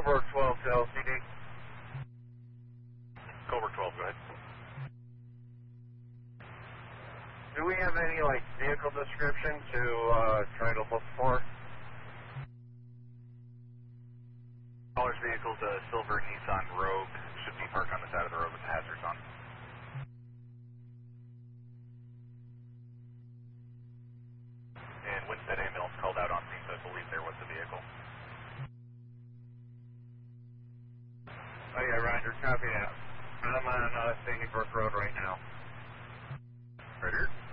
Coburg 12 to LCD. Coburg 12, go ahead. Do we have any, like, vehicle description to try to look for? Caller's vehicle's a silver Nissan Rogue. Should be parked on the side of the road with the hazards on. And Winstead ambulance called out on scene, so I believe there was the vehicle. Oh yeah, Roger, copy that. I'm on Sandy Brook Road right now. Right here.